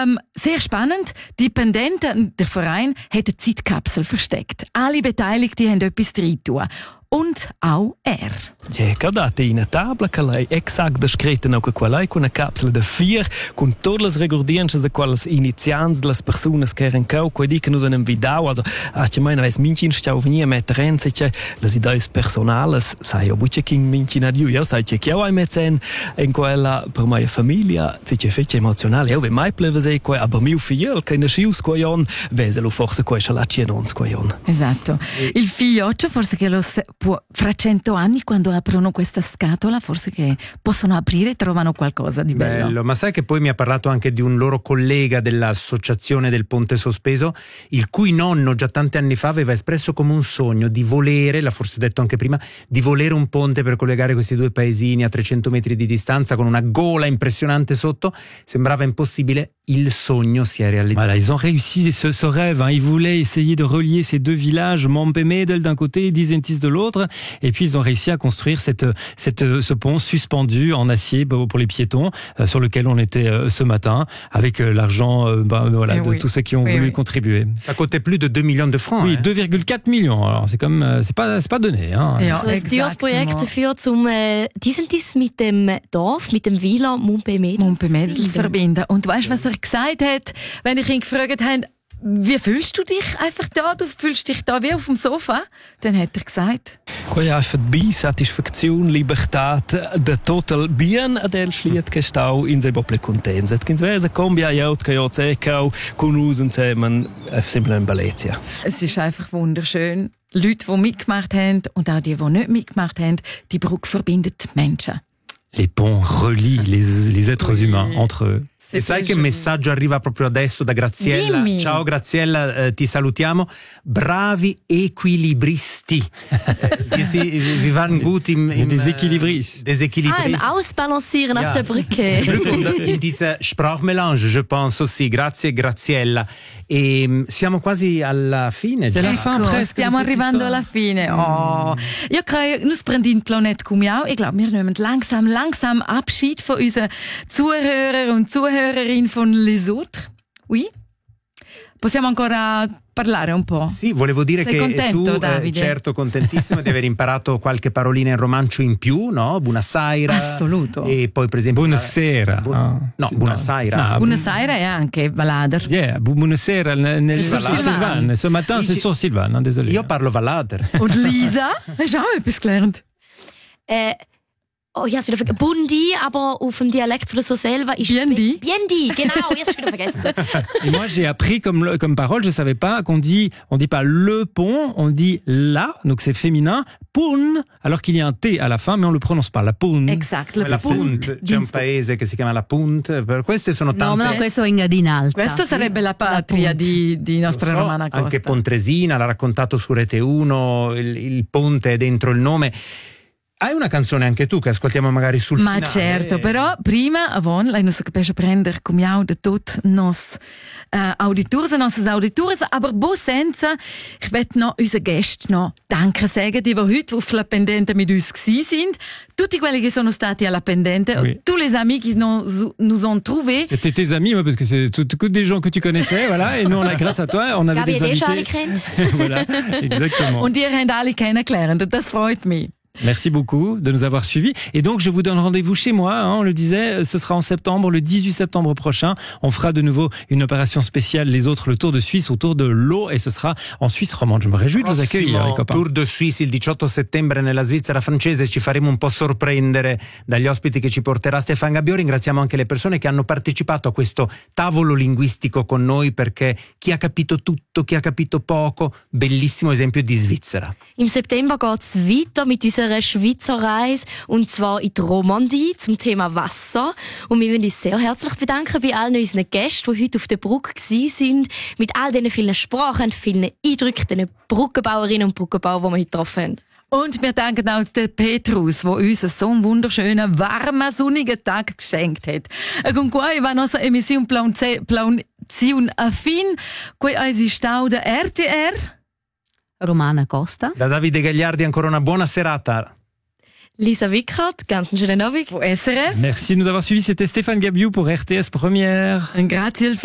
Sehr spannend. Die Pendenten, der Verein, hat eine Zeitkapsel versteckt. Alle Beteiligten haben etwas drin tun. Und auch er. Ja, guardate in una tabla che lei exact descritta no che quella con una capsula de 4 con tutte le regordienze de quelles inizianze de las personas che erano cau quei di che nos hanno vidau also a che mai naves mincin stau venia mettere in che las ideas personales sai o buche king mincin adiu ja sai che io ai metzen in quella per mia famiglia si che fece emozionale io ve mai pleve sei qua aber mio figlio che ne schius quaion veselo forse qua la cienons quaion. Esatto. Il figlioccio forse che lo fra 100 anni quando aprono questa scatola forse che possono aprire e trovano qualcosa di bello. Ma sai che poi mi ha parlato anche di un loro collega dell'associazione del Ponte Sospeso, il cui nonno già tanti anni fa aveva espresso come un sogno di volere, l'ha forse detto anche prima, di volere un ponte per collegare questi due paesini a 300 metri di distanza con una gola impressionante sotto. Sembrava impossibile, il sogno si è realizzato. Voilà, ils ont réussi ce rêve. Ils voulaient essayer de relier ces deux villages, Mompemedel d'un côté et Disentis de l'autre. Et puis ils ont réussi à construire ce pont suspendu en acier pour les piétons, sur lequel on était ce matin, avec l'argent de tous ceux qui ont voulu contribuer. Ça coûtait plus de 2 millions de francs. Oui, 2,4 millions. Alors c'est comme c'est pas donné. Hein. Ja, also ein teures Projekt dafür, um Disentis mit dem Dorf, mit dem Villa Mompemedel zu verbinden. Und weißt du, was er gesagt hat, wenn ich ihn gefragt habe, wie fühlst du dich einfach da? Du fühlst dich da wie auf dem Sofa? Dann hat er gesagt: Quei ha fatto satisfazione, libertà, de total bien del schliet che stau in se bople contents. Et kins vese combia jaut che jo zekau con usen zusammen simpel in Baletia. Es ist einfach wunderschön. Leute, die mitgemacht haben und auch die nicht mitgemacht haben, die Brücke verbindet Menschen. Les ponts relient les êtres humains entre eux. E sai che messaggio arriva proprio adesso da Graziella? Dimmi. Ciao Graziella, ti salutiamo. Bravi equilibristi. Wir waren gut im Deséquilibris. im Ausbalancieren auf der Brücke. In dieser Sprachmelange, je pense aussi. Grazie Graziella. E siamo quasi alla fine. C'est la fin presque. Stiamo arrivando alla fine. Oh. Ja, nus prendin Planet Cumiau. Ich glaube, wir nehmen langsam Abschied von unseren Zuhörern und Zuhörerinnen von Les Autres. Oui? Possiamo ancora parlare un po'? Sì, volevo dire Sei che contento, tu, Davide? certo, contentissimo di aver imparato qualche parolina in romancio in più, no? Buonasera. Assoluto. E poi, per esempio, Buonasera. Buonasera. No. Buonasera e anche Valader. Yeah, buonasera sur Sylvain. Ce matin, c'est sur Sylvain, désolé. Io parlo Valader. Und Lisa? Hast du auch etwas gelernt? Oh, ich hab's wieder vergessen. Bundi, aber auf dem Dialekt von der Soselva ist Biendi? Biendi, genau, ich hab's wieder vergessen. Et moi, j'ai appris comme parole, je savais pas on dit pas le pont, on dit la, donc c'est féminin, pun, alors qu'il y a un T à la fin, mais on le prononce pas, la pun. Esatto. La Punt, c'è un paese che si chiama La Punt, per queste sono tante. No, questo è in Gadinalta. Questo sarebbe la patria di nostra Romana Costa. Anche Pontresina l'ha raccontato su Rete 1, il ponte è dentro il nome. Hai una canzone anche tu che ascoltiamo magari sul finale? Ma certo, però prima, avon, lei non sa capisce prendere come au de tot nos auditores e nostres auditores, aber bo senza, ich werde noch unseren Gästen noch Danke sagen, die heute auf la Pendente mit uns gewesen sind. Tutti quelli che sono stati alla Pendente, Oui. tous les amis qui nous ont trouvés. C'était tes amis, parce que c'est que des gens que tu connaissais, voilà, et nous, grâce à toi, on avait Gabi des hat schon alle invités. kennt. Voilà, exactement. Und ihr habt alle kennengelernt und das freut mich. Merci beaucoup de nous avoir suivis. Et donc, je vous donne rendez-vous chez moi, on le disait, ce sera en septembre, le 18 septembre prochain. On fera de nouveau une opération spéciale, les autres, le Tour de Suisse autour de l'eau, et ce sera en Suisse romande. Je me réjouis de vous accueillir, les copains. Tour de Suisse il 18 settembre nella Svizzera francese, ci faremo un po' sorprendere dagli ospiti che ci porterà Stefan Gabiò. Ringraziamo anche le persone che hanno partecipato a questo tavolo linguistico con noi, perché chi ha capito tutto, chi ha capito poco, bellissimo esempio di Svizzera. Im September geht's weiter mit unserer Schweizer Reise, und zwar in die Romandie zum Thema Wasser. Und wir wollen uns sehr herzlich bedanken bei allen unseren Gästen, die heute auf der Brücke waren, mit all diesen vielen Sprachen, vielen Eindrücken, den Brückenbauerinnen und Brückenbauern, die wir heute getroffen haben. Und wir danken auch den Petrus, der uns so einen wunderschönen, warmen, sonnigen Tag geschenkt hat. Con qua va nostra emissione Plaunzione a fin, qui eisi stau da RTR. Romana Costa. Da Davide Gagliardi ancora una buona serata. Lisa Wickert, ganz einen schönen Abend. Von SRF. Merci de nous avoir suivis. C'était Stéphane Gabiou pour RTS Première. Grazie.